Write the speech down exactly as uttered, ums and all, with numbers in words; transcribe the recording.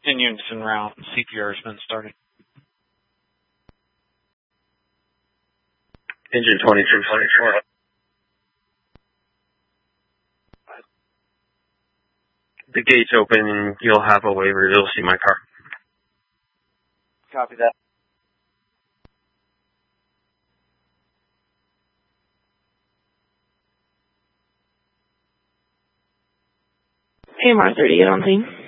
In unison route, C P R has been started. Engine twenty-two twenty-four. The gate's open and you'll have a waiver. You'll see my car. Copy that. A M R thirty, get on scene.